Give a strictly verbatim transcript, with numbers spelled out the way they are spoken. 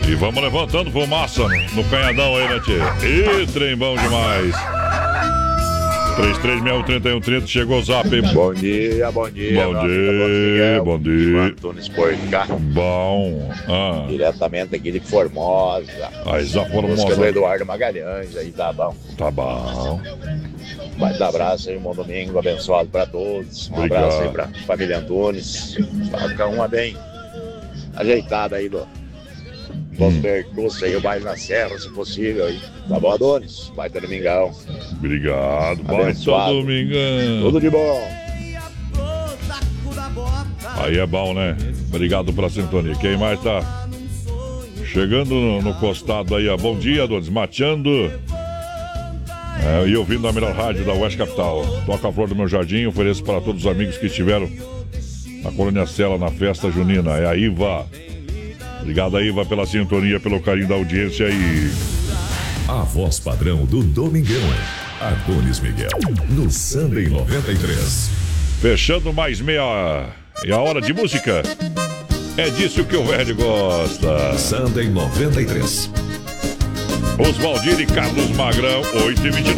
E vamos levantando fumaça no canhadão aí, né, tchê? Ih, trem bom demais. três três seis um, três um três zero, chegou o zap, hein? Bom dia, bom dia. Bom dia, bom dia. Antunes por cá. Bom. Ah. Diretamente aqui de Formosa. Aí, Zá Formosa. Música do Eduardo Magalhães, aí tá bom. Tá bom. Vai dar abraço aí, um bom domingo abençoado pra todos. Um Obrigado. abraço aí pra família Antunes. Pra ficar uma bem ajeitada aí do Dos hum. Percursos aí, o baile na serra, se possível aí. Tá bom, Adonis? Vai ter domingão. Obrigado, vai ter domingão. Tudo de bom. Aí é bom, né? Obrigado pela sintonia. Quem mais tá chegando no, no costado aí, ó. Bom dia, Adonis. Mateando. É, e ouvindo a melhor rádio da Oeste Capital. Toca a flor do meu jardim, ofereço para todos os amigos que estiveram na Colônia Sela, na festa junina. É a Iva. Obrigado, Iva, pela sintonia, pelo carinho da audiência aí. A voz padrão do Domingão. Adonis Miguel, no Samba em noventa e três. Fechando mais meia, meia hora de música. É disso que o velho gosta. Samba em noventa e três. Oswaldir e Carlos Magrão, oito e vinte e nove.